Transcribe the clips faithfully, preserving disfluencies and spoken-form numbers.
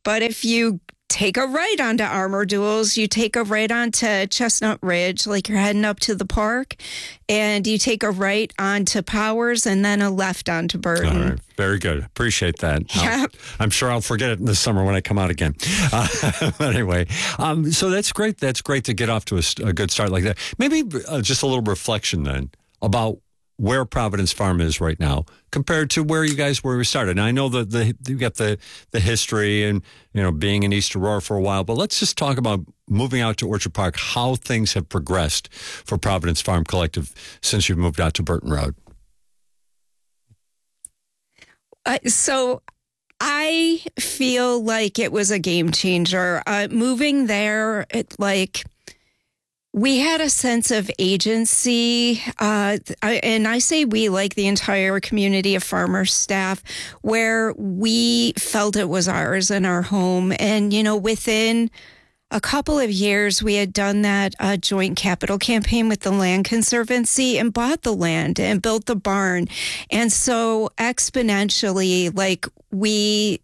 But if you take a right onto Armor Duels, you take a right onto Chestnut Ridge, like you're heading up to the park, and you take a right onto Powers and then a left onto Burton. All right. Very good. Appreciate that. Yeah. I'm sure I'll forget it in the summer when I come out again. Uh, anyway, um, so that's great. That's great to get off to a, a good start like that. Maybe uh, just a little reflection then about where Providence Farm is right now compared to where you guys were we started. Now, I know that the you got the the history and, you know, being in East Aurora for a while, but let's just talk about moving out to Orchard Park, how things have progressed for Providence Farm Collective since you've moved out to Burton Road. Uh, so I feel like it was a game changer. Uh, moving there, it, like... we had a sense of agency, uh, and I say we, like the entire community of farmer staff, where we felt it was ours and our home. And, you know, within a couple of years, we had done that uh, joint capital campaign with the Land Conservancy and bought the land and built the barn. And so exponentially, like, we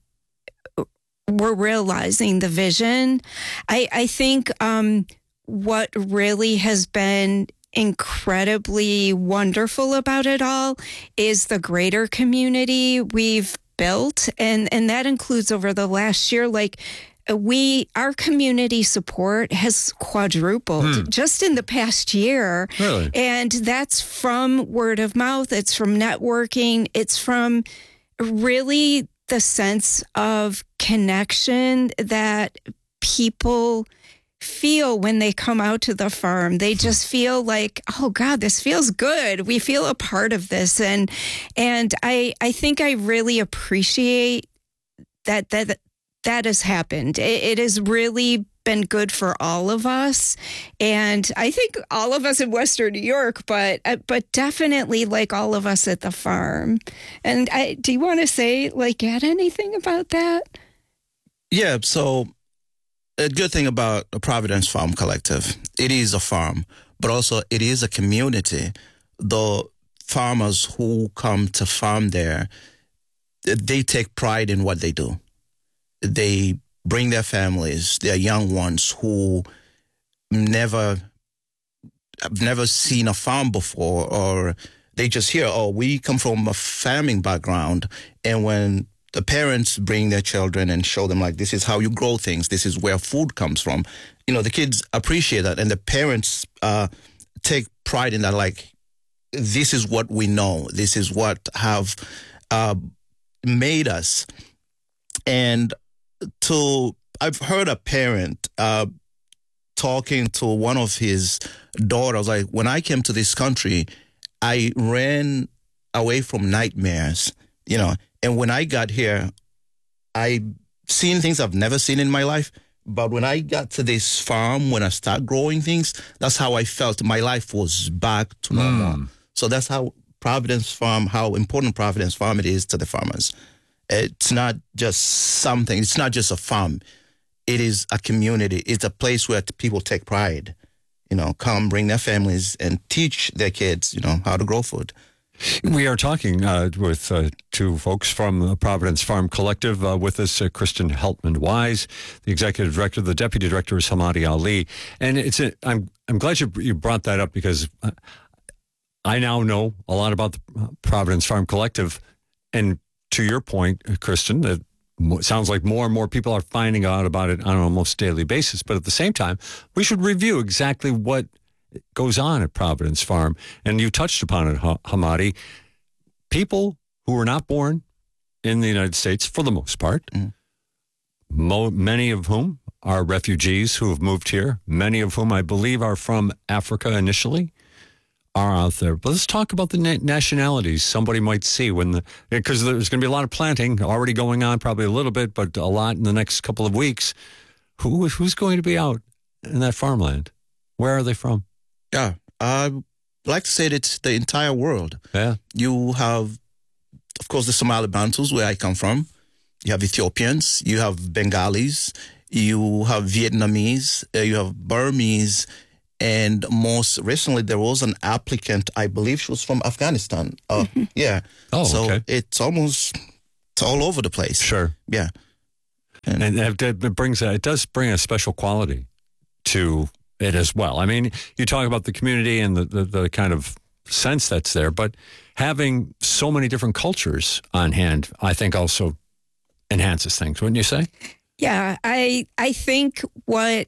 were realizing the vision. I, I think... Um, what really has been incredibly wonderful about it all is the greater community we've built. And, and that includes over the last year, like we, our community support has quadrupled hmm. just in the past year. Really? And that's from word of mouth. It's from networking. It's from really the sense of connection that people feel when they come out to the farm. They just feel like, oh God, this feels good. We feel a part of this. And and I I think I really appreciate that that that has happened. It, it has really been good for all of us. And I think all of us in Western New York, but uh, but definitely like all of us at the farm. And I, do you want to say, like, add anything about that? Yeah, so a good thing about the Providence Farm Collective, it is a farm, but also it is a community. The farmers who come to farm there, they take pride in what they do. They bring their families, their young ones who never have never seen a farm before, or they just hear, oh, we come from a farming background. And when the parents bring their children and show them, like, this is how you grow things, this is where food comes from, you know, the kids appreciate that. And the parents uh, take pride in that, like, this is what we know. This is what have uh, made us. And to, I've heard a parent uh, talking to one of his daughters, like, when I came to this country, I ran away from nightmares, you know, and when I got here, I seen things I've never seen in my life. But when I got to this farm, when I started growing things, that's how I felt my life was back to normal. Mm. So that's how Providence Farm, how important Providence Farm it is to the farmers. It's not just something, it's not just a farm. It is a community. It's a place where people take pride, you know, come bring their families and teach their kids, you know, how to grow food. We are talking uh, with uh, two folks from the Providence Farm Collective. Uh, with us, uh, Kristen Heltman-Wise, the executive director. The deputy director is Hamadi Ali. And it's a, I'm I'm glad you you brought that up, because I now know a lot about the Providence Farm Collective. And to your point, Kristen, it sounds like more and more people are finding out about it on an almost daily basis. But at the same time, we should review exactly what goes on at Providence Farm. And you touched upon it, Hamadi. People who were not born in the United States, for the most part, mm. mo- many of whom are refugees who have moved here, many of whom I believe are from Africa initially, are out there. But let's talk about the na- nationalities somebody might see when the, because there's going to be a lot of planting already going on, probably a little bit, but a lot in the next couple of weeks. Who Who's going to be out in that farmland? Where are they from? Yeah, I'd like to say that it's the entire world. Yeah. You have, of course, the Somali Bantus, where I come from. You have Ethiopians. You have Bengalis. You have Vietnamese. Uh, you have Burmese. And most recently, there was an applicant, I believe she was from Afghanistan. Uh, yeah. Oh, so okay. it's almost, it's all over the place. Sure. Yeah. And, and it, it brings a, it does bring a special quality to it as well. I mean, you talk about the community and the, the, the kind of sense that's there, but having so many different cultures on hand, I think also enhances things, wouldn't you say? Yeah, I I think what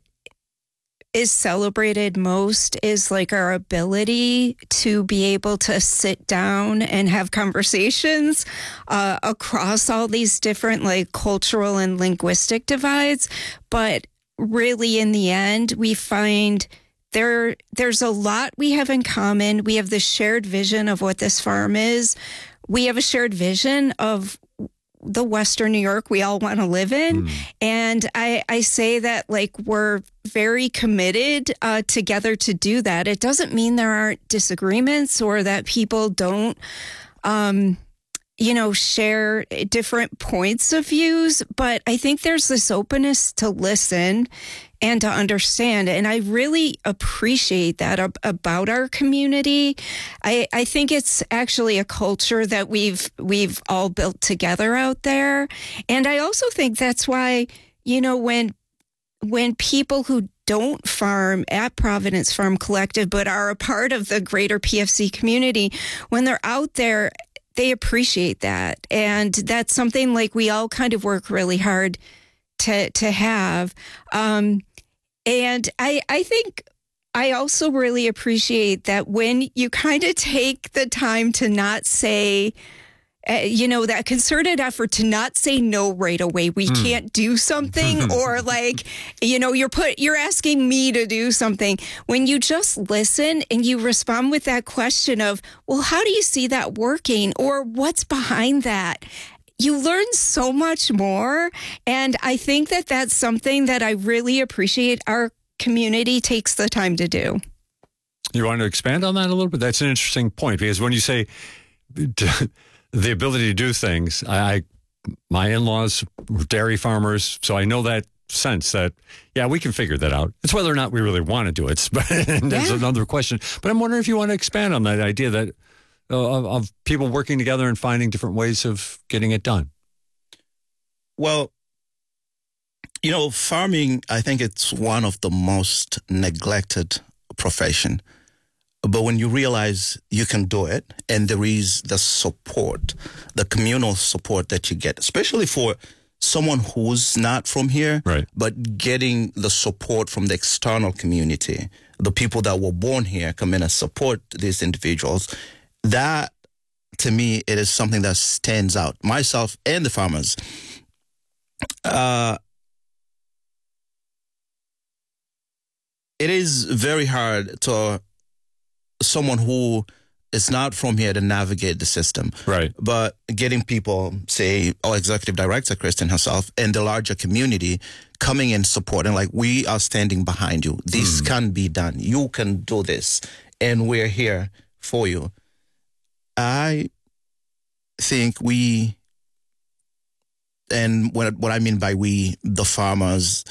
is celebrated most is like our ability to be able to sit down and have conversations uh, across all these different like cultural and linguistic divides. But really in the end, we find there there's a lot we have in common. We have the shared vision of what this farm is. We have a shared vision of the Western New York we all want to live in. Mm. And I, I say that like we're very committed uh, together to do that. It doesn't mean there aren't disagreements or that people don't, um, you know, share different points of views. But I think there's this openness to listen and to understand. And I really appreciate that ab- about our community. I, I think it's actually a culture that we've we've all built together out there. And I also think that's why, you know, when when people who don't farm at Providence Farm Collective, but are a part of the greater P F C community, when they're out there, they appreciate that. And that's something like we all kind of work really hard to to have. Um, and I I think I also really appreciate that when you kind of take the time to not say, uh, you know, that concerted effort to not say no right away. We mm. can't do something, or like, you know, you're put you're asking me to do something. When you just listen and you respond with that question of, well, how do you see that working, or what's behind that? You learn so much more. And I think that that's something that I really appreciate our community takes the time to do. You want to expand on that a little bit? That's an interesting point, because when you say the ability to do things, I, I my in-laws were dairy farmers, so I know that sense that, yeah, we can figure that out. It's whether or not we really want to do it. That's yeah. another question. But I'm wondering if you want to expand on that idea that uh, of, of people working together and finding different ways of getting it done. Well, you know, farming, I think it's one of the most neglected profession. But when you realize you can do it, and there is the support, the communal support that you get, especially for someone who's not from here, right, but getting the support from the external community, the people that were born here come in and support these individuals, that, to me, it is something that stands out. Myself and the farmers, uh, it is very hard to someone who is not from here to navigate the system. Right. But getting people, say, our executive director, Kristen herself, and the larger community coming and supporting, like, we are standing behind you. This mm. can be done. You can do this. And we're here for you. I think we, and what, what I mean by we, the farmers,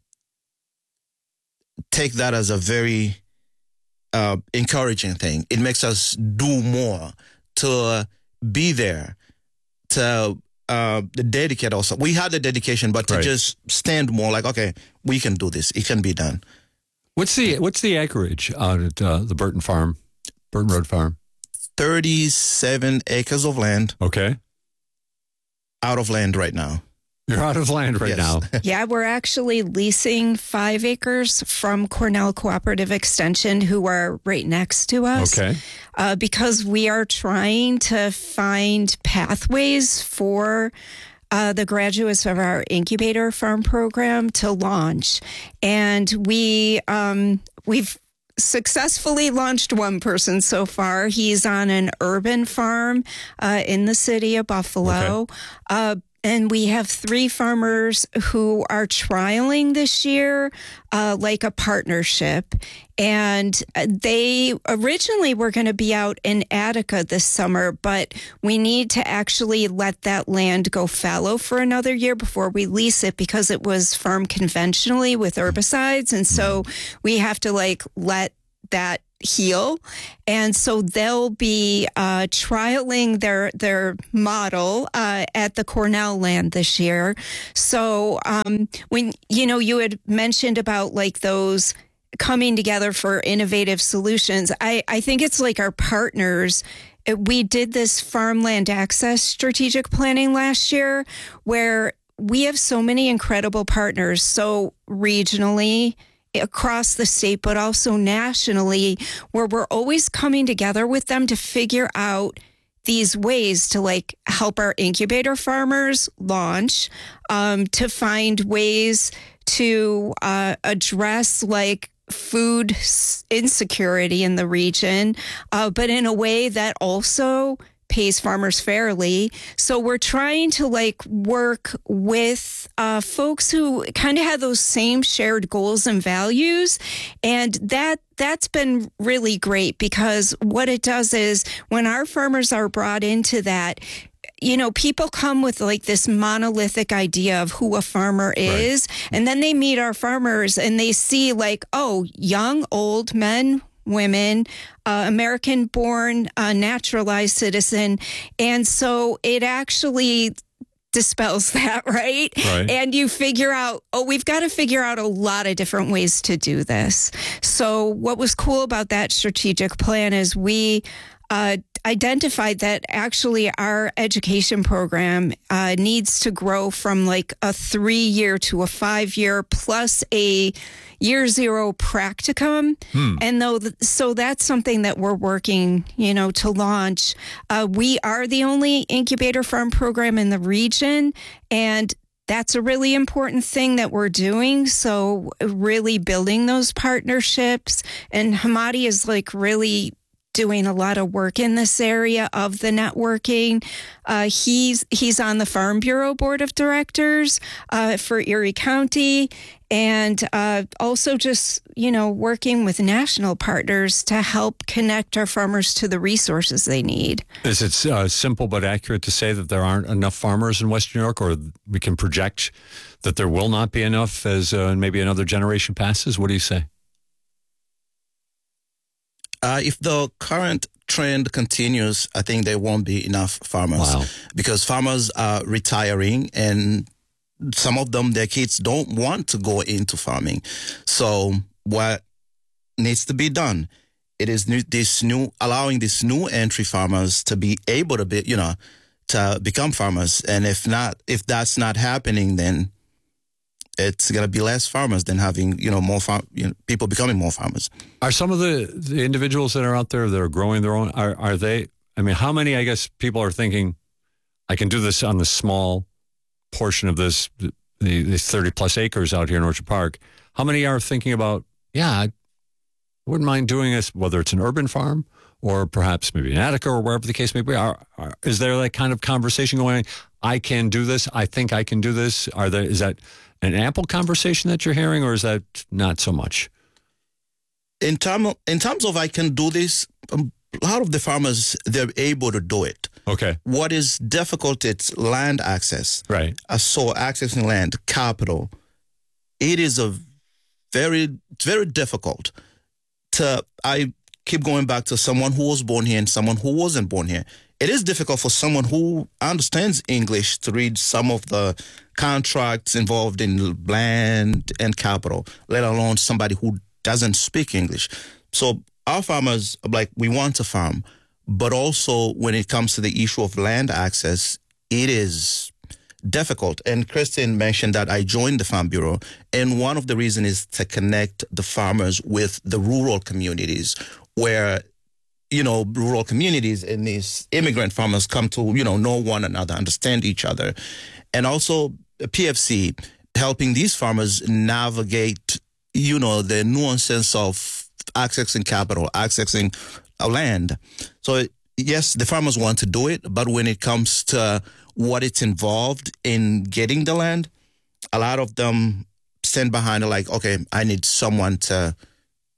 take that as a very Uh, encouraging thing. It makes us do more, to uh, be there, to uh, dedicate also. We had the dedication, but to right. just stand more like, okay, we can do this. It can be done. What's the what's the acreage out at uh, the Burton Farm, Burton Road Farm? thirty-seven acres of land. Okay. Out of land right now. You're out of land right yes. now. Yeah, we're actually leasing five acres from Cornell Cooperative Extension, who are right next to us. Okay. Uh, because we are trying to find pathways for uh, the graduates of our incubator farm program to launch. And we, um, we've successfully launched one person so far. He's on an urban farm uh, in the city of Buffalo. Okay. Uh, And we have three farmers who are trialing this year, uh, like a partnership. And they originally were going to be out in Attica this summer, but we need to actually let that land go fallow for another year before we lease it, because it was farmed conventionally with herbicides. And so we have to like let that heal. And so they'll be uh, trialing their their model uh, at the Cornell land this year. So um, when, you know, you had mentioned about like those coming together for innovative solutions, I, I think it's like our partners. We did this farmland access strategic planning last year where we have so many incredible partners. So regionally, across the state, but also nationally, where we're always coming together with them to figure out these ways to like help our incubator farmers launch, um, to find ways to uh, address like food insecurity in the region, uh, but in a way that also pays farmers fairly. So we're trying to like work with uh, folks who kind of have those same shared goals and values. And that that's been really great because what it does is when our farmers are brought into that, you know, people come with like this monolithic idea of who a farmer is. Right. And then they meet our farmers and they see like, oh, young, old men, women, uh, American-born, uh, naturalized citizen. And so it actually dispels that, right? right? And you figure out, oh, we've got to figure out a lot of different ways to do this. So what was cool about that strategic plan is we uh, identified that actually our education program uh, needs to grow from like a three-year to a five-year plus a year zero practicum. Hmm. And though, th- so that's something that we're working, you know, to launch. Uh, we are the only incubator farm program in the region, and that's a really important thing that we're doing. So really building those partnerships, and Hamadi is like really doing a lot of work in this area of the networking. Uh, he's he's on the Farm Bureau Board of Directors uh, for Erie County, and uh, also just, you know, working with national partners to help connect our farmers to the resources they need. Is it uh, simple but accurate to say that there aren't enough farmers in Western New York, or we can project that there will not be enough as uh, maybe another generation passes? What do you say? Uh, if the current trend continues, I think there won't be enough farmers. Wow. Because farmers are retiring, and some of them, their kids don't want to go into farming. So what needs to be done? It is new, this new, allowing these new entry farmers to be able to be, you know, to become farmers. And if not, if that's not happening, then it's going to be less farmers than having, you know, more farm, you know, people becoming more farmers. Are some of the, the individuals that are out there that are growing their own, are, are they, I mean, how many, I guess, people are thinking, I can do this on the small portion of this, the, the thirty plus acres out here in Orchard Park. How many are thinking about, yeah, I wouldn't mind doing this, whether it's an urban farm or perhaps maybe in Attica or wherever the case may be? Are, are, is there that kind of conversation going on? I can do this. I think I can do this. Are there, is that an ample conversation that you're hearing, or is that not so much? In, term of, in terms of I can do this, um, a lot of the farmers, they're able to do it. Okay. What is difficult, it's land access. Right. Uh, so accessing land, capital. It is a very, very difficult to, I keep going back to someone who was born here and someone who wasn't born here. It is difficult for someone who understands English to read some of the contracts involved in land and capital, let alone somebody who doesn't speak English. So our farmers, like, we want to farm, but also when it comes to the issue of land access, it is difficult. And Kristen mentioned that I joined the Farm Bureau, and one of the reasons is to connect the farmers with the rural communities where, you know, rural communities and these immigrant farmers come to, you know, know one another, understand each other. And also P F C helping these farmers navigate, you know, the nuances of accessing capital, accessing land. So yes, the farmers want to do it, but when it comes to what it's involved in getting the land, a lot of them stand behind it like, okay, I need someone to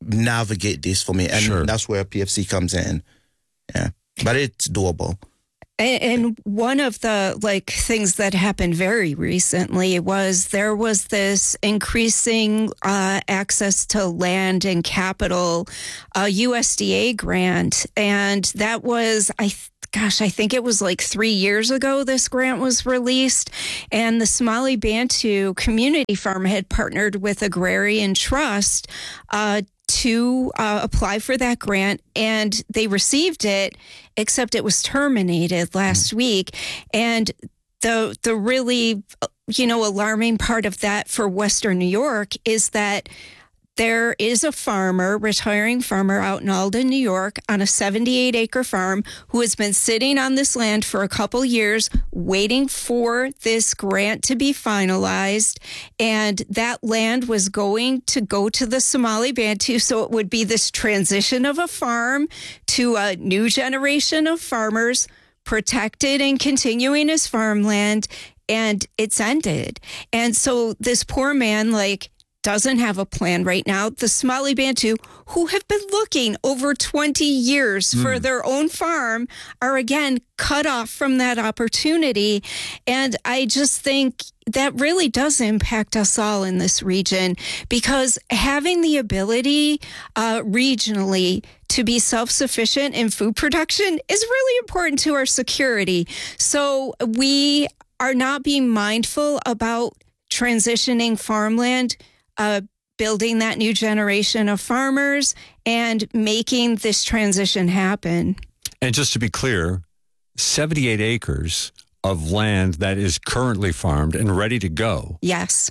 navigate this for me. And sure. That's where P F C comes in. Yeah. But it's doable. And one of the like things that happened very recently was there was this increasing uh, access to land and capital, uh, U S D A grant, and that was I. Th- Gosh, I think it was like three years ago this grant was released, and the Somali Bantu Community Farm had partnered with Agrarian Trust uh, to uh, apply for that grant, and they received it, except it was terminated last mm. week. And the the really, you know, alarming part of that for Western New York is that there is a farmer, retiring farmer out in Alden, New York, on a seventy-eight acre farm who has been sitting on this land for a couple years waiting for this grant to be finalized. And that land was going to go to the Somali Bantu. So it would be this transition of a farm to a new generation of farmers protected and continuing as farmland. And it's ended. And so this poor man, like, doesn't have a plan right now. The Somali Bantu, who have been looking over twenty years mm. for their own farm, are again cut off from that opportunity. And I just think that really does impact us all in this region, because having the ability uh, regionally to be self-sufficient in food production is really important to our security. So we are not being mindful about transitioning farmland, Uh, building that new generation of farmers and making this transition happen. And just to be clear, seventy-eight acres of land that is currently farmed and ready to go. Yes.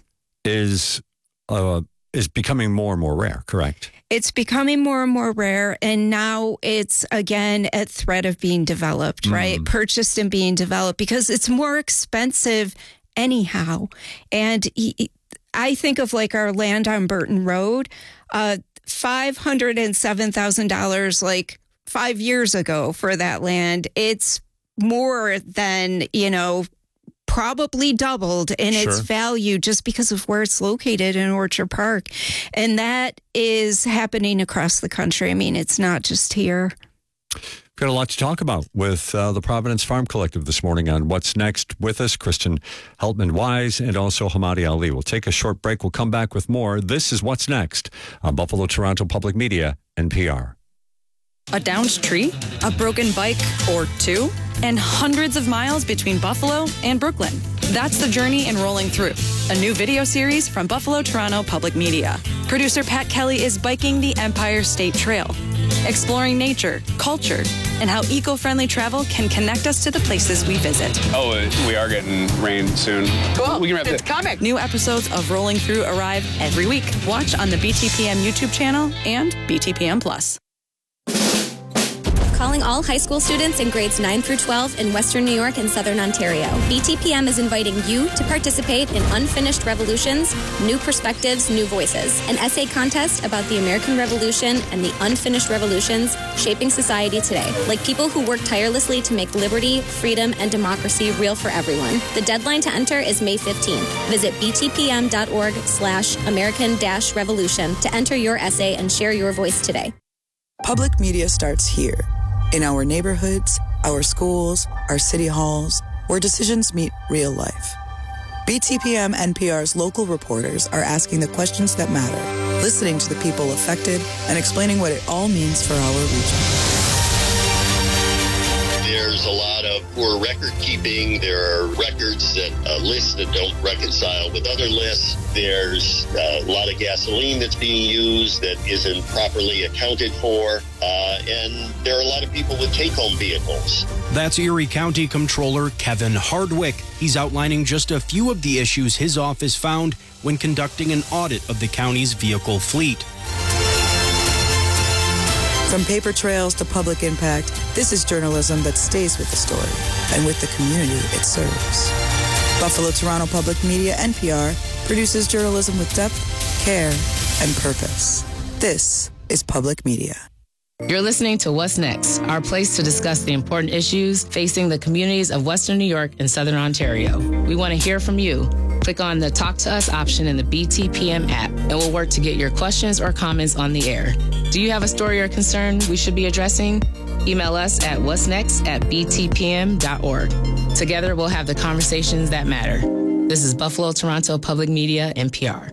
Is uh, is becoming more and more rare, correct? It's becoming more and more rare, and now it's, again, at threat of being developed, mm. right? Purchased and being developed, because it's more expensive anyhow. And he, I think of like our land on Burton Road, uh, five hundred seven thousand dollars like five years ago for that land. It's more than, you know, probably doubled in sure. its value just because of where it's located in Orchard Park. And that is happening across the country. I mean, it's not just here. Got a lot to talk about with uh, the Providence Farm Collective this morning on What's Next. With us, Kristen Heltman-Wise and also Hamadi Ali. We'll take a short break. We'll come back with more. This is What's Next on Buffalo Toronto Public Media, N P R. A downed tree, a broken bike or two, and hundreds of miles between Buffalo and Brooklyn. That's the journey in Rolling Through, a new video series from Buffalo Toronto Public Media. Producer Pat Kelly is biking the Empire State Trail, exploring nature, culture, and how eco-friendly travel can connect us to the places we visit. Oh, we are getting rain soon. Cool. We can wrap it's it. Coming. New episodes of Rolling Through arrive every week. Watch on the B T P M YouTube channel and B T P M Plus. Calling all high school students in grades nine through twelve in Western New York and Southern Ontario. B T P M is inviting you to participate in Unfinished Revolutions, New Perspectives, New Voices, an essay contest about the American Revolution and the unfinished revolutions shaping society today, like people who work tirelessly to make liberty, freedom, and democracy real for everyone. The deadline to enter is May fifteenth. Visit btpm.org slash American dash revolution to enter your essay and share your voice today. Public media starts here, in our neighborhoods, our schools, our city halls, where decisions meet real life. B T P M N P R's local reporters are asking the questions that matter, listening to the people affected, and explaining what it all means for our region. There's a lot of poor record keeping. There are records that uh, lists that don't reconcile with other lists. There's uh, a lot of gasoline that's being used that isn't properly accounted for. Uh, and there are a lot of people with take-home vehicles. That's Erie County Comptroller Kevin Hardwick. He's outlining just a few of the issues his office found when conducting an audit of the county's vehicle fleet. From paper trails to public impact, this is journalism that stays with the story and with the community it serves. Buffalo Toronto Public Media, N P R, produces journalism with depth, care, and purpose. This is public media. You're listening to What's Next, our place to discuss the important issues facing the communities of Western New York and Southern Ontario. We want to hear from you. Click on the Talk to Us option in the B T P M app, and we'll work to get your questions or comments on the air. Do you have a story or concern we should be addressing? Email us at what's next at b t p m dot org. Together, we'll have the conversations that matter. This is Buffalo Toronto Public Media, N P R.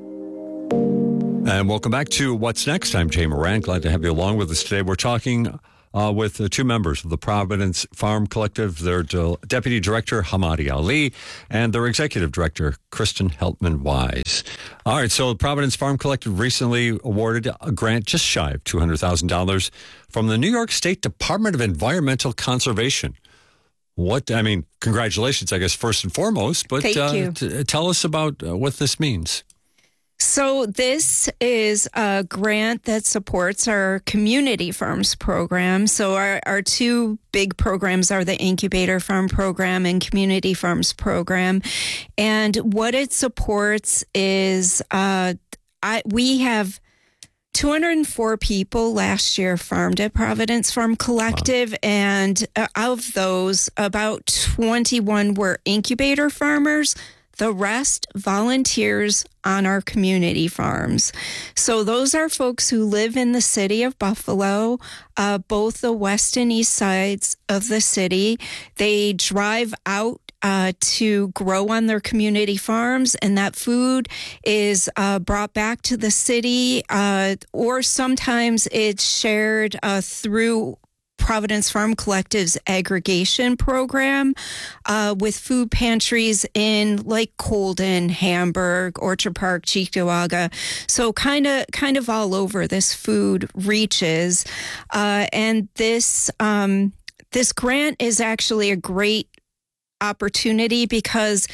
And welcome back to What's Next. I'm Jay Moran. Glad to have you along with us today. We're talking uh, with uh, two members of the Providence Farm Collective, their de- Deputy Director, Hamadi Ali, and their Executive Director, Kristen Heltman-Wise. All right, so the Providence Farm Collective recently awarded a grant just shy of two hundred thousand dollars from the New York State Department of Environmental Conservation. What, I mean, congratulations, I guess, first and foremost, but Thank uh, you. T- tell us about uh, what this means. So this is a grant that supports our community farms program. So our, our two big programs are the Incubator Farm Program and Community Farms Program. And what it supports is uh, I, we have two hundred four people last year farmed at Providence Farm Collective. Wow. And uh, of those, about twenty-one were incubator farmers. The rest, volunteers on our community farms. So those are folks who live in the city of Buffalo, uh, both the west and east sides of the city. They drive out uh, to grow on their community farms, and that food is uh, brought back to the city, uh, or sometimes it's shared uh, through Providence Farm Collective's aggregation program uh, with food pantries in like Colden, Hamburg, Orchard Park, Cheektowaga. So kind of kind of all over this food reaches. Uh, and this um, this grant is actually a great opportunity because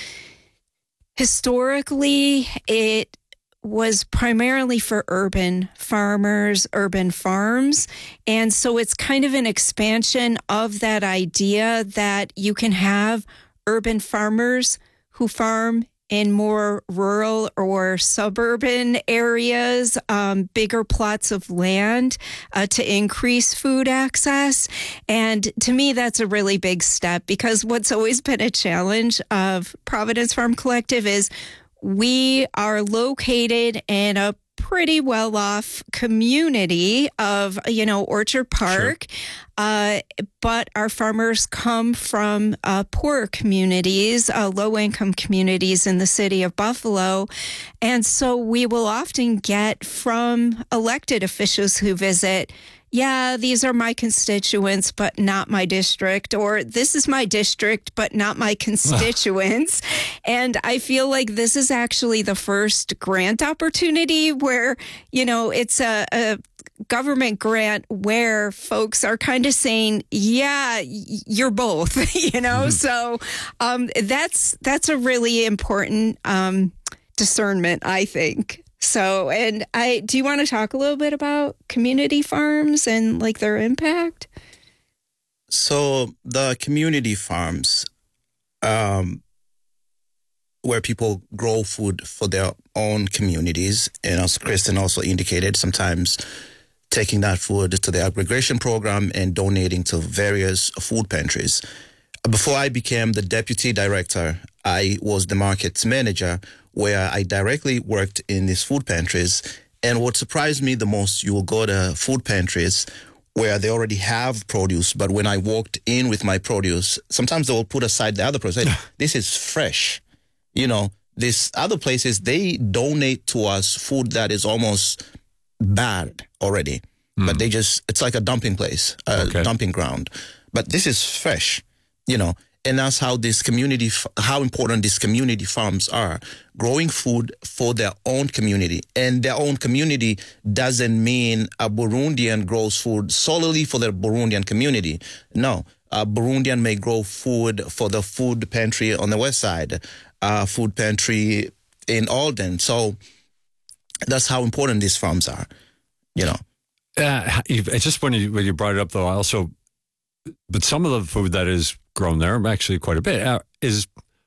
historically it was primarily for urban farmers, urban farms. And so it's kind of an expansion of that idea that you can have urban farmers who farm in more rural or suburban areas, um, bigger plots of land uh, to increase food access. And to me, that's a really big step because what's always been a challenge of Providence Farm Collective is we are located in a pretty well-off community of, you know, Orchard Park, sure. uh, but our farmers come from uh, poorer communities, uh, low-income communities in the city of Buffalo. And so we will often get from elected officials who visit, yeah, these are my constituents, but not my district, or this is my district, but not my constituents. And I feel like this is actually the first grant opportunity where, you know, it's a, a government grant where folks are kind of saying, yeah, you're both, you know, mm-hmm. so um, that's that's a really important um, discernment, I think. So, and I, do you want to talk a little bit about community farms and like their impact? So the community farms, um, where people grow food for their own communities, and as Kristen also indicated, sometimes taking that food to the aggregation program and donating to various food pantries. Before I became the deputy director, I was the markets manager, where I directly worked in these food pantries. And what surprised me the most, you will go to food pantries where they already have produce, but when I walked in with my produce, sometimes they will put aside the other produce. Like, this is fresh. You know, these other places, they donate to us food that is almost bad already. Mm. But they just, it's like a dumping place, a okay. dumping ground. But this is fresh, you know. And that's how this community, how important these community farms are, growing food for their own community. And their own community doesn't mean a Burundian grows food solely for their Burundian community. No, a Burundian may grow food for the food pantry on the west side, uh, food pantry in Alden. So that's how important these farms are, you know. Uh, it's just when you, when you brought it up, though, I also, but some of the food that is grown there, actually quite a bit, uh, is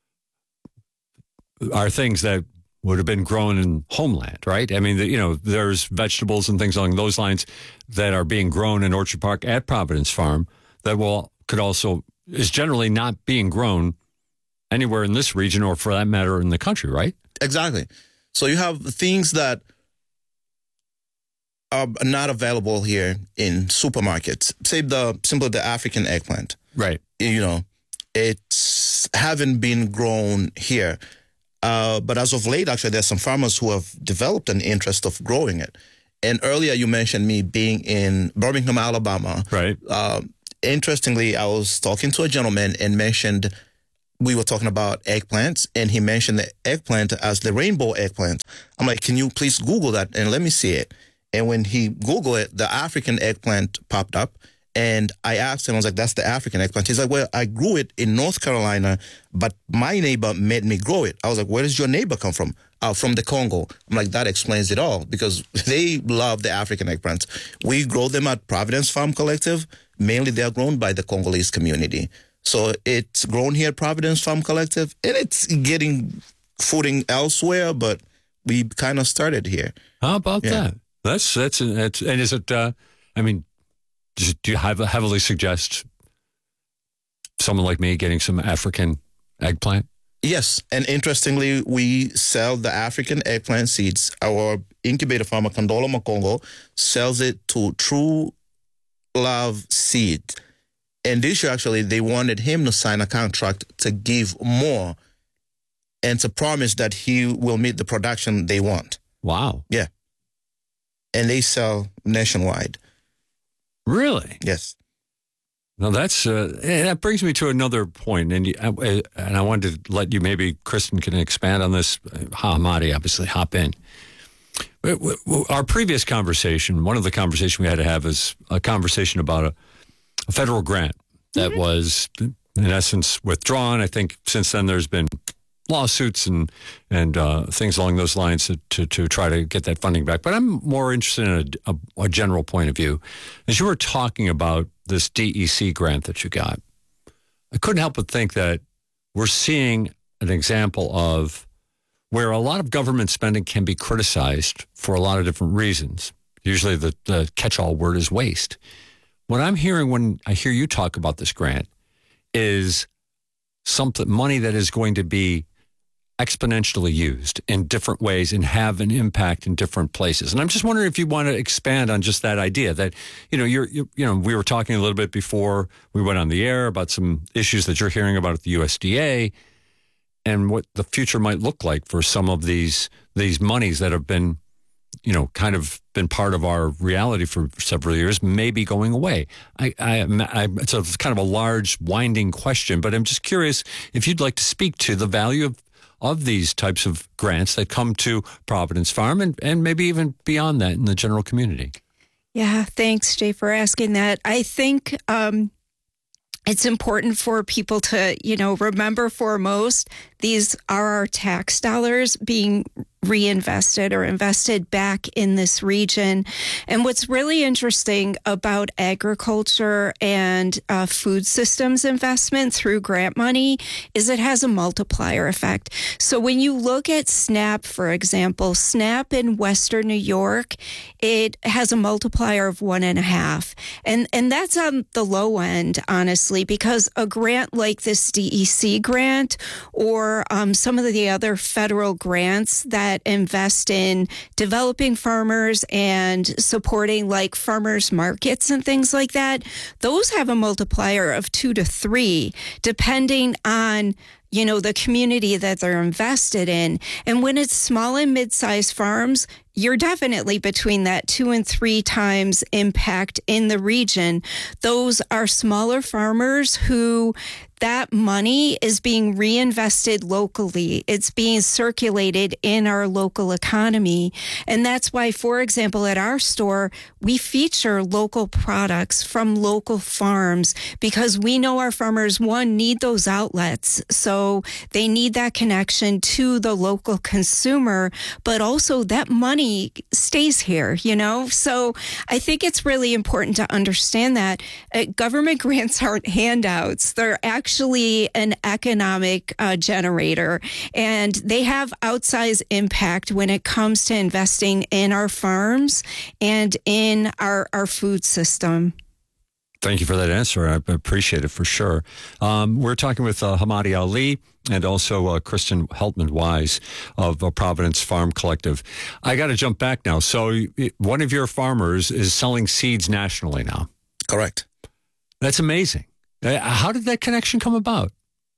are things that would have been grown in homeland, right? I mean, the, you know, there's vegetables and things along those lines that are being grown in Orchard Park at Providence Farm that will could also is generally not being grown anywhere in this region or, for that matter, in the country, right? Exactly. So you have things that are not available here in supermarkets. Say the simply the African eggplant. Right. You know, it's haven't been grown here. Uh, but as of late, actually, there's some farmers who have developed an interest of growing it. And earlier you mentioned me being in Birmingham, Alabama. Right. Uh, interestingly, I was talking to a gentleman and mentioned, we were talking about eggplants, and he mentioned the eggplant as the rainbow eggplant. I'm like, can you please Google that and let me see it? And when he Googled it, the African eggplant popped up. And I asked him, I was like, that's the African eggplant. He's like, well, I grew it in North Carolina, but my neighbor made me grow it. I was like, where does your neighbor come from? Uh, from the Congo. I'm like, that explains it all, because they love the African eggplants. We grow them at Providence Farm Collective. Mainly they are grown by the Congolese community. So it's grown here at Providence Farm Collective, and it's getting footing elsewhere, but we kind of started here. How about Yeah. that? That's, that's, that's, and is it, uh, I mean, do you have, heavily suggest someone like me getting some African eggplant? Yes, and interestingly, we sell the African eggplant seeds. Our incubator farmer, Condola Makongo, sells it to True Love Seed. And this year, actually, they wanted him to sign a contract to give more and to promise that he will meet the production they want. Wow. Yeah. And they sell nationwide. Really? Yes. Now that's uh, that brings me to another point, and you, uh, and I wanted to let you, maybe Kristen can expand on this. Hamadi, obviously, hop in. But our previous conversation, one of the conversations we had to have, is a conversation about a, a federal grant that mm-hmm. was, in essence, withdrawn. I think since then there's been lawsuits and and uh, things along those lines to, to to try to get that funding back. But I'm more interested in a, a, a general point of view. As you were talking about this D E C grant that you got, I couldn't help but think that we're seeing an example of where a lot of government spending can be criticized for a lot of different reasons. Usually the, the catch-all word is waste. What I'm hearing when I hear you talk about this grant is something, money that is going to be exponentially used in different ways and have an impact in different places. And I'm just wondering if you want to expand on just that idea that, you know, you're, you you know, we were talking a little bit before we went on the air about some issues that you're hearing about at the U S D A and what the future might look like for some of these, these monies that have been, you know, kind of been part of our reality for several years, maybe going away. I, I, I, it's a kind of a large, winding question, but I'm just curious if you'd like to speak to the value of of these types of grants that come to Providence Farm and, and maybe even beyond that in the general community. Yeah, thanks, Jay, for asking that. I think um, it's important for people to, you know, remember foremost, these are our tax dollars being reinvested or invested back in this region. And what's really interesting about agriculture and uh, food systems investment through grant money is it has a multiplier effect. So when you look at SNAP, for example, SNAP in Western New York, it has a multiplier of one and a half. And, and that's on the low end, honestly, because a grant like this D E C grant or um, some of the other federal grants that invest in developing farmers and supporting like farmers markets and things like that, those have a multiplier of two to three, depending on, you know, the community that they're invested in. And when it's small and mid-sized farms, you're definitely between that two and three times impact in the region. Those are smaller farmers who that money is being reinvested locally. It's being circulated in our local economy. And that's why, for example, at our store, we feature local products from local farms because we know our farmers, one, need those outlets. So they need that connection to the local consumer, but also that money stays here, you know? So I think it's really important to understand that uh, government grants aren't handouts. They're actually actually an economic uh, generator, and they have outsized impact when it comes to investing in our farms and in our, our food system. Thank you for that answer. I appreciate it for sure. Um, we're talking with uh, Hamadi Ali and also uh, Kristen Heltman-Wise of uh, Providence Farm Collective. I got to jump back now. So one of your farmers is selling seeds nationally now. Correct. That's amazing. Uh, how did that connection come about?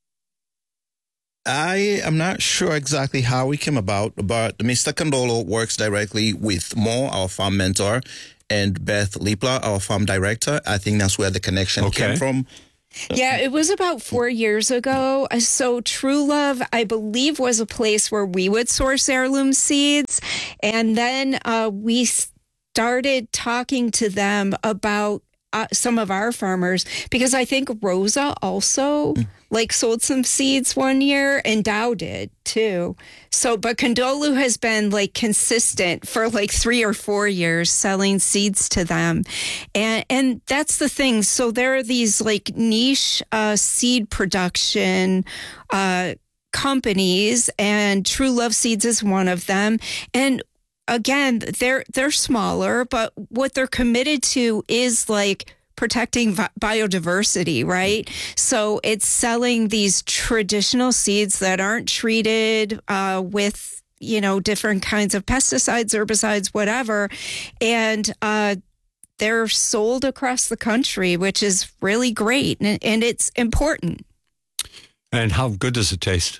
I am not sure exactly how it came about, but Mister Condolo works directly with Mo, our farm mentor, and Beth Lipla, our farm director. I think that's where the connection okay. came from. Yeah, it was about four years ago. So True Love, I believe, was a place where we would source heirloom seeds. And then uh, we started talking to them about uh, some of our farmers, because I think Rosa also mm. like sold some seeds one year, and Dow did too. So, but Condolo has been like consistent for like three or four years selling seeds to them. And, and that's the thing. So there are these like niche uh, seed production uh, companies, and True Love Seeds is one of them. And again, they're they're smaller, but what they're committed to is like protecting vi- biodiversity, right? So it's selling these traditional seeds that aren't treated uh, with, you know, different kinds of pesticides, herbicides, whatever, and uh, they're sold across the country, which is really great, and, and it's important. And how good does it taste?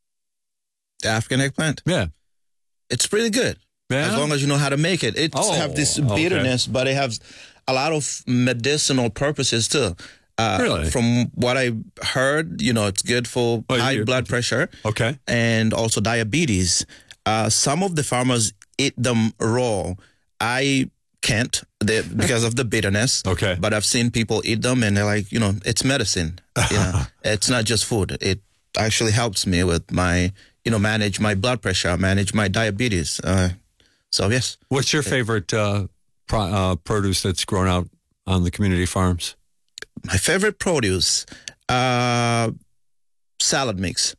The African eggplant? Yeah. It's pretty good. Yeah? As long as you know how to make it. It oh, have this bitterness, okay. but it has a lot of medicinal purposes too. Uh, really? From what I heard, you know, it's good for oh, high blood pressure. Okay. And also diabetes. Uh, some of the farmers eat them raw. I can't because of the bitterness. Okay. But I've seen people eat them, and they're like, you know, it's medicine. You know, it's not just food. It actually helps me with my, you know, manage my blood pressure, manage my diabetes. Uh, so, yes. What's your favorite uh, pro- uh, produce that's grown out on the community farms? My favorite produce, uh, salad mix.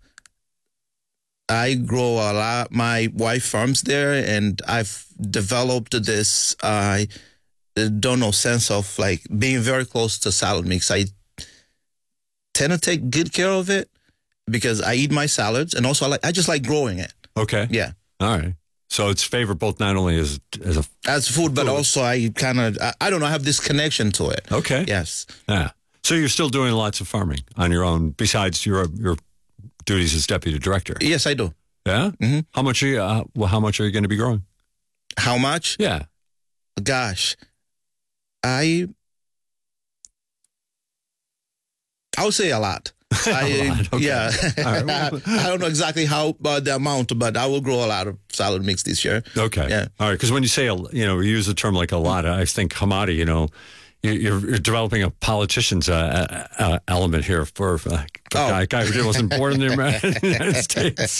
I grow a lot. My wife farms there, and I've developed this, I uh, don't know, sense of like being very close to salad mix. I tend to take good care of it because I eat my salads, and also I, like, I just like growing it. Okay. Yeah. All right. So it's favorite both not only as as a as food, but food. also I kind of I, I don't know I have this connection to it. Okay. Yes. Yeah. So you're still doing lots of farming on your own besides your your duties as deputy director. Yes, I do. Yeah. Mm-hmm. How much are you? Uh, well, how much are you going to be growing? How much? Yeah. Gosh, I I would say a lot. I, lot. Okay. Yeah, right. I don't know exactly how uh, the amount, but I will grow a lot of salad mix this year. Okay, yeah, all right. Because when you say, you know, you use the term like a lot, I think Hamadi, you know, you're, you're developing a politician's uh, uh, element here for uh, a oh. guy, guy who wasn't born in the United States.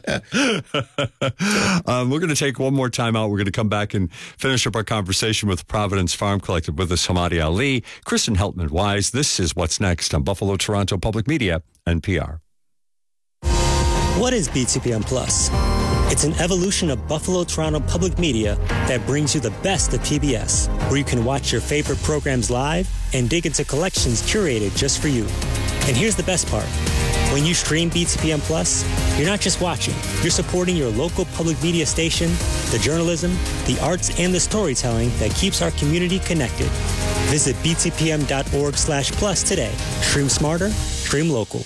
um, we're going to take one more time out. We're going to come back and finish up our conversation with Providence Farm Collective with us, Hamadi Ali, Kristen Heltman-Wise. This is What's Next on Buffalo Toronto Public Media, N P R. What is B T P M Plus? It's an evolution of Buffalo Toronto Public Media that brings you the best of P B S, where you can watch your favorite programs live and dig into collections curated just for you. And here's the best part. When you stream B T P M Plus, you're not just watching, you're supporting your local public media station, the journalism, the arts, and the storytelling that keeps our community connected. Visit b t p m dot org slash plus today. Stream smarter, stream local.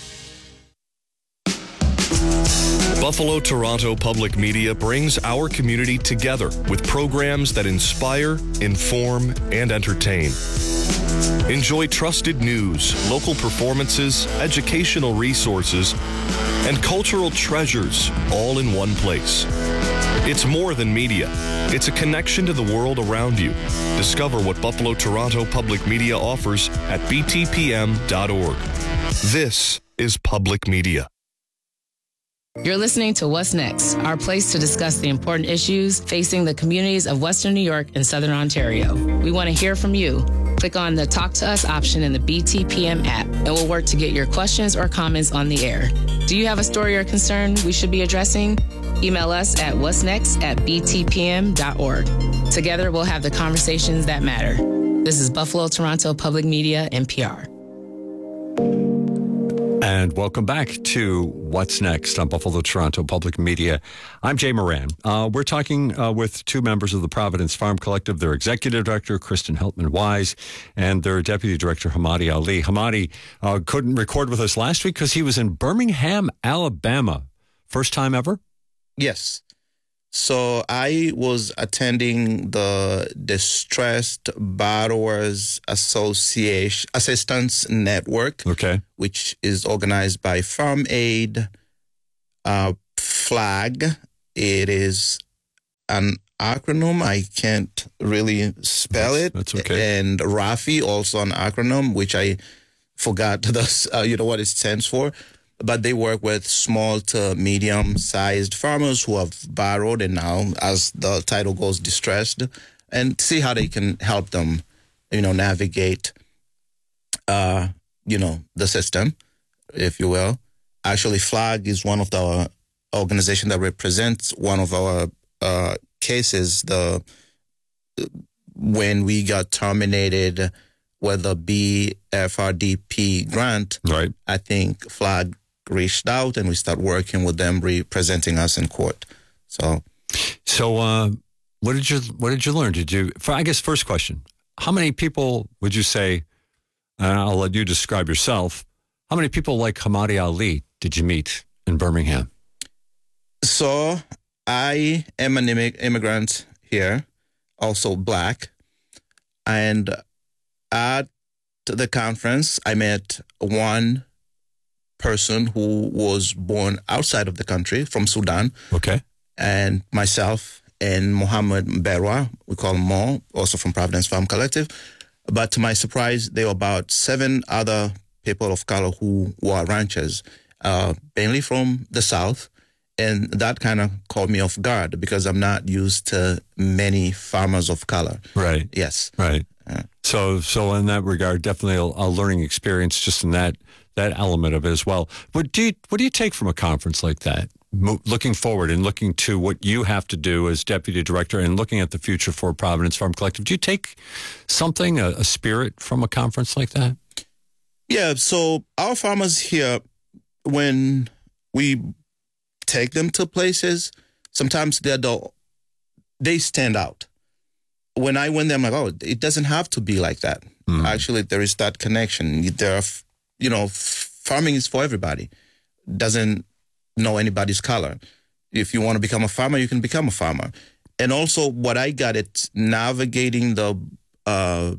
Buffalo Toronto Public Media brings our community together with programs that inspire, inform, and entertain. Enjoy trusted news, local performances, educational resources, and cultural treasures all in one place. It's more than media. It's a connection to the world around you. Discover what Buffalo Toronto Public Media offers at b t p m dot org. This is public media. You're listening to What's Next, our place to discuss the important issues facing the communities of Western New York and Southern Ontario. We want to hear from you. Click on the Talk to Us option in the B T P M app, and we'll work to get your questions or comments on the air. Do you have a story or concern we should be addressing? Email us at what's next at b t p m dot org. Together, we'll have the conversations that matter. This is Buffalo Toronto Public Media, N P R. And welcome back to What's Next on Buffalo Toronto Public Media. I'm Jay Moran. Uh, we're talking uh, with two members of the Providence Farm Collective, their executive director, Kristen Heltman-Wise, and their deputy director, Hamadi Ali. Hamadi uh, couldn't record with us last week because he was in Birmingham, Alabama. First time ever? Yes. So I was attending the Distressed Borrowers Association Assistance Network, okay, which is organized by Farm Aid, uh, FLAG. It is an acronym. I can't really spell that's, it. That's okay. And RAFI, also an acronym, which I forgot the, uh, you know what it stands for. But they work with small to medium-sized farmers who have borrowed and now, as the title goes, distressed, and see how they can help them, you know, navigate, uh, you know, the system, if you will. Actually, FLAG is one of the organizations that represents one of our uh, cases. The when we got terminated with the B F R D P grant, right? I think FLAG reached out and we start working with them representing us in court. So, so uh, what did you what did you learn? Did you? For, I guess first question: how many people would you say? And I'll let you describe yourself. How many people like Hamadi Ali did you meet in Birmingham? So I am an immigrant here, also Black, and at the conference I met one person who was born outside of the country from Sudan. Okay. And myself and Mohammed Berwa, we call him Mo, also from Providence Farm Collective. But to my surprise, there were about seven other people of color who were ranchers, uh, mainly from the South. And that kind of caught me off guard because I'm not used to many farmers of color. Right. Yes. Right. Uh, so, so in that regard, definitely a, a learning experience just in that that element of it as well. What do you, what do you take from a conference like that? Mo- looking forward and looking to what you have to do as deputy director and looking at the future for Providence Farm Collective, do you take something, a, a spirit from a conference like that? Yeah, so our farmers here, when we take them to places, sometimes they're the, they stand out. When I went there, I'm like, oh, it doesn't have to be like that. Mm. Actually, there is that connection. There are, you know, farming is for everybody. Doesn't know anybody's color. If you want to become a farmer, you can become a farmer. And also what I got, it's navigating the uh,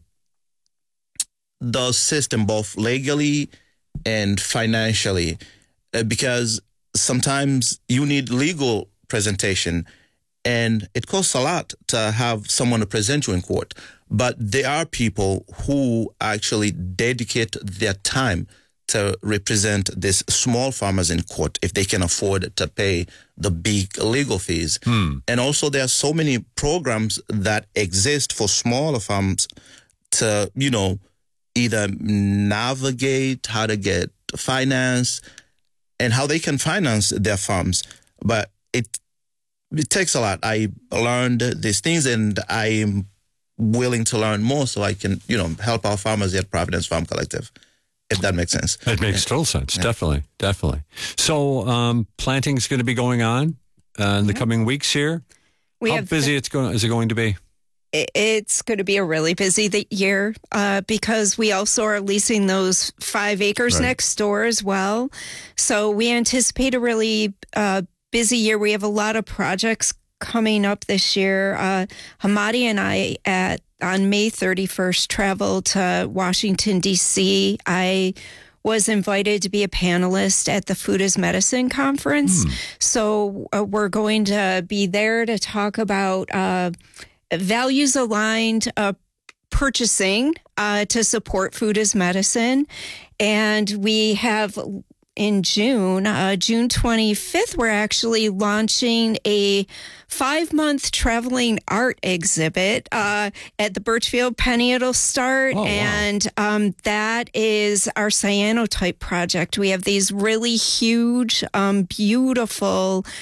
the system, both legally and financially, uh, because sometimes you need legal presentation and it costs a lot to have someone to present you in court. But there are people who actually dedicate their time to represent these small farmers in court if they can afford to pay the big legal fees. Hmm. And also there are so many programs that exist for smaller farms to, you know, either navigate how to get finance and how they can finance their farms. But it it takes a lot. I learned these things and I'm willing to learn more so I can, you know, help our farmers at Providence Farm Collective. If that makes sense. It makes yeah. total sense. Yeah. Definitely. Definitely. So um, planting is going to be going on uh, in the coming weeks here. We How have busy the, it's going, is it going to be? It's going to be a really busy the year uh, because we also are leasing those five acres Right. next door as well. So we anticipate a really uh, busy year. We have a lot of projects coming up this year. Uh, Hamadi and I at on May thirty-first traveled to Washington, D C. I was invited to be a panelist at the Food is Medicine conference. Hmm. So uh, we're going to be there to talk about uh, values aligned uh, purchasing uh, to support food is medicine. And we have in June, uh, June twenty-fifth, we're actually launching a five-month traveling art exhibit uh, at the Birchfield Penny. It'll start, Oh, wow. and um, that is our cyanotype project. We have these really huge, um, beautiful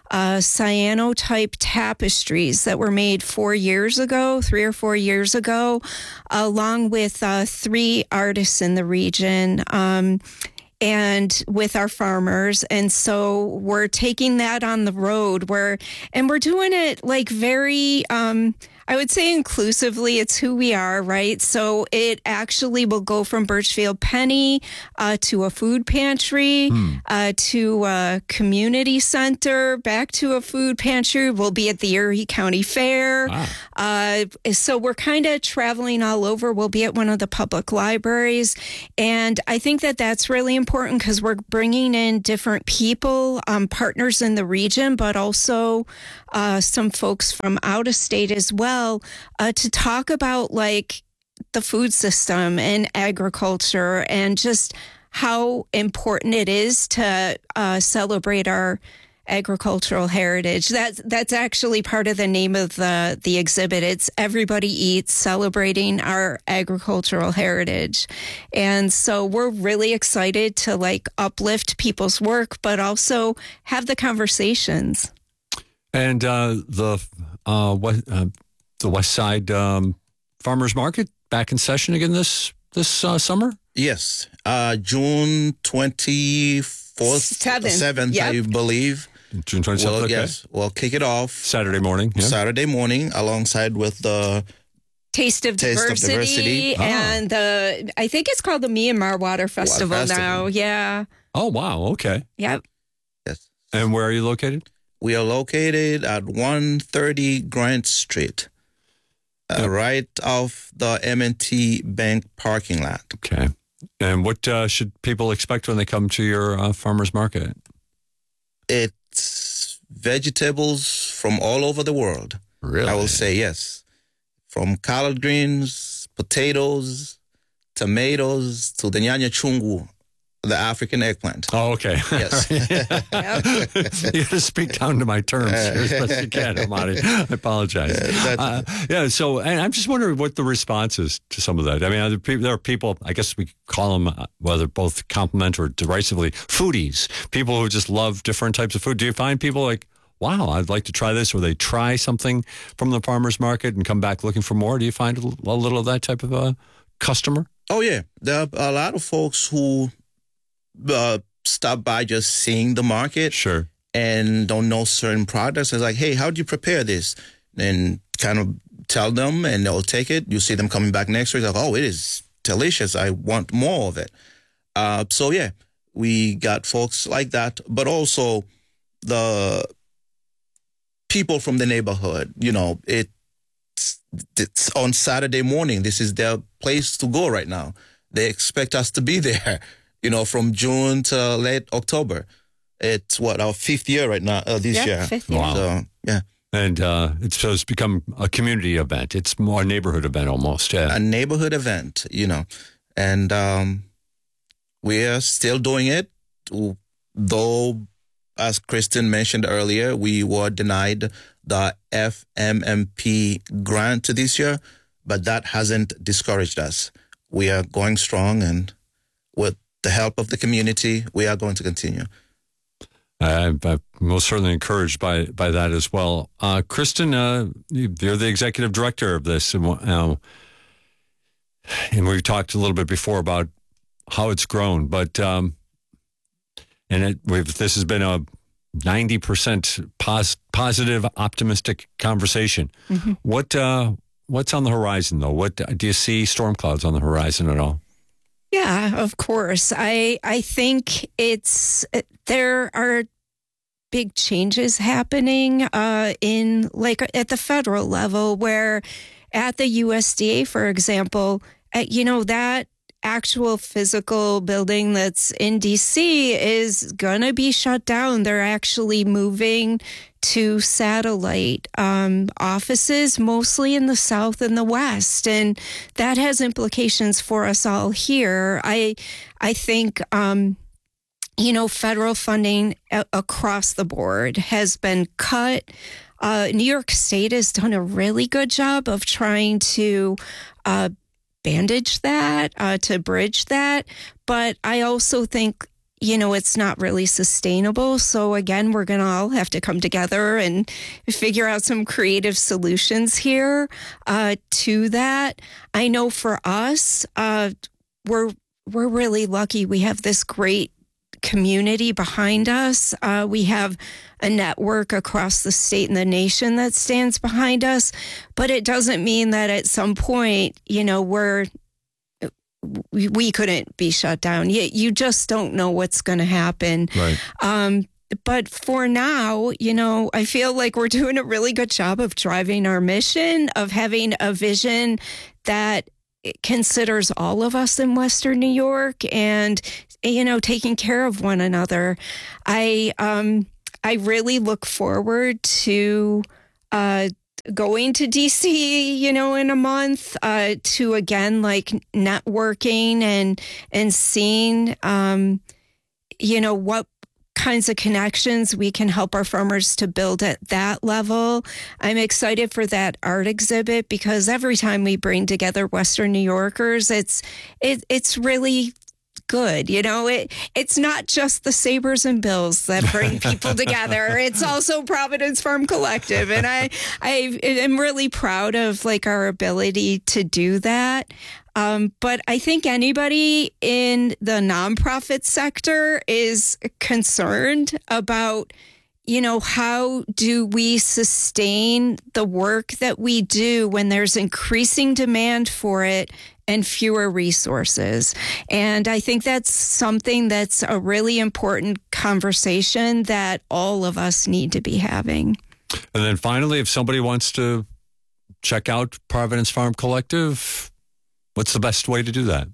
uh, cyanotype tapestries that were made four years ago, three or four years ago, along with uh, three artists in the region. Um, and with our farmers. And so we're taking that on the road where, and we're doing it like very, um, I would say inclusively. It's who we are, right? So it actually will go from Birchfield Penny uh, to a food pantry, hmm. uh, to a community center, back to a food pantry. We'll be at the Erie County Fair. Wow. Uh, so we're kind of traveling all over. We'll be at one of the public libraries. And I think that that's really important because we're bringing in different people, um, partners in the region, but also uh, some folks from out of state as well. Uh, to talk about like the food system and agriculture and just how important it is to uh, celebrate our agricultural heritage. That's that's actually part of the name of the the exhibit. It's Everybody Eats, celebrating our agricultural heritage. And so we're really excited to like uplift people's work, but also have the conversations. And uh, the uh, what. Uh, The West Side um, Farmers Market back in session again this this uh, summer? Yes. Uh, June twenty-fourth, seventh, seventh yep. I believe. June twenty-seventh, well, okay. Yes, we'll kick it off. Saturday morning. Yeah. Saturday morning alongside with the Taste of Taste Diversity, of Diversity. Oh. and the, I think it's called the Myanmar Water Festival, Water Festival now. Yeah. Oh, wow. Okay. Yep. Yes. And where are you located? We are located at one thirty Grant Street. Uh, right off the M and T Bank parking lot. Okay. And what uh, should people expect when they come to your uh, farmer's market? It's vegetables from all over the world. Really? I will say yes. From collard greens, potatoes, tomatoes, to the nyanya chungu, the African eggplant. Oh, okay. Yes. You got to speak down to my terms here as best you can, Hamadi. I apologize. Uh, yeah, so and I'm just wondering what the response is to some of that. I mean, are there, people, there are people, I guess we call them, uh, whether both compliment or derisively, foodies, people who just love different types of food. Do you find people like, wow, I'd like to try this, or they try something from the farmer's market and come back looking for more? Do you find a little of that type of a customer? Oh, yeah. There are a lot of folks who Uh, stop by just seeing the market, sure, and don't know certain products. It's like, hey, how do you prepare this? And kind of tell them, and they'll take it. You see them coming back next week, like, oh, it is delicious. I want more of it. Uh, so yeah, we got folks like that, but also the people from the neighborhood. You know, it's, it's on Saturday morning. This is their place to go right now. They expect us to be there. You know, from June to late October. It's what, our fifth year right now, uh, this yeah, year. Fifth year. Wow. So, yeah. And uh, it's, so it's become a community event. It's more a neighborhood event almost. Yeah. A neighborhood event, you know. And um, we're still doing it, though, as Kristen mentioned earlier, we were denied the F M M P grant this year, but that hasn't discouraged us. We are going strong, and with the help of the community, we are going to continue. I'm, I'm most certainly encouraged by by that as well. Uh, Kristen, uh, you're the executive director of this, and, uh, and we've talked a little bit before about how it's grown. But um, and it, we've this has been a ninety percent pos- positive, optimistic conversation. Mm-hmm. What uh, what's on the horizon, though? What do you see storm clouds on the horizon at all? Yeah, of course. I I think it's there are big changes happening uh, in like at the federal level, where at the U S D A, for example, uh, you know, that actual physical building that's in D C is going to be shut down. They're actually moving to satellite um, offices, mostly in the South and the West. And that has implications for us all here. I, I think, um, you know, federal funding a- across the board has been cut. Uh, New York State has done a really good job of trying to uh, bandage that, uh, to bridge that. But I also think, you know, it's not really sustainable. So again, we're going to all have to come together and figure out some creative solutions here uh, to that. I know for us, uh, we're we're really lucky. We have this great community behind us. Uh, we have a network across the state and the nation that stands behind us, but it doesn't mean that at some point, you know, we're we, we couldn't be shut down. You, you just don't know what's going to happen. Right. Um, but for now, you know, I feel like we're doing a really good job of driving our mission, of having a vision that considers all of us in Western New York and, you know, taking care of one another. I um, I really look forward to uh, going to D C, you know, in a month uh, to, again, like networking and and seeing, um, you know, what kinds of connections we can help our farmers to build at that level. I'm excited for that art exhibit because every time we bring together Western New Yorkers, it's it, it's really good. You know, it it's not just the Sabres and Bills that bring people together. It's also Providence Farm Collective. And I, I am really proud of like our ability to do that. Um, but I think anybody in the nonprofit sector is concerned about, you know, how do we sustain the work that we do when there's increasing demand for it and fewer resources. And I think that's something that's a really important conversation that all of us need to be having. And then finally, if somebody wants to check out Providence Farm Collective, what's the best way to do that?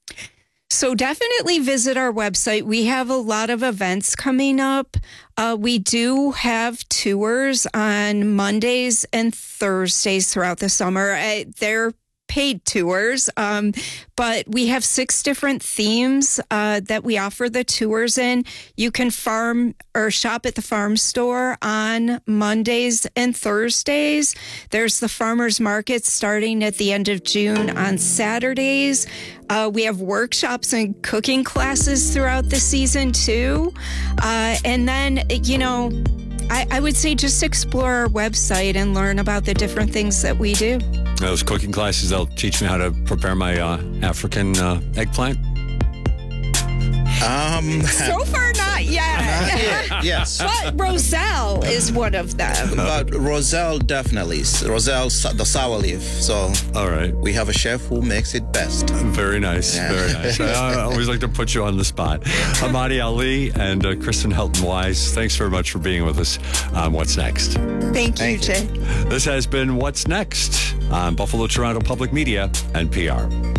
So definitely visit our website. We have a lot of events coming up. Uh, we do have tours on Mondays and Thursdays throughout the summer. I, they're paid tours, um, but we have six different themes uh, that we offer the tours in. You can farm or shop at the farm store on Mondays and Thursdays. There's the farmers market starting at the end of June on Saturdays. Uh, we have workshops and cooking classes throughout the season too. Uh, and then, you know, I, I would say just explore our website and learn about the different things that we do. Those cooking classes, they'll teach me how to prepare my uh, African uh, eggplant. Um, so far, not yet. Not yet, yes. But Roselle is one of them. But Roselle definitely. Roselle, the sour leaf. So, all right, we have a chef who makes it best. Very nice, yeah. Very nice. I always like to put you on the spot. Hamadi Ali and uh, Kristen Helton Wise, thanks very much for being with us on What's Next. Thank you, Thank Jay. you. This has been What's Next on Buffalo Toronto Public Media, N P R.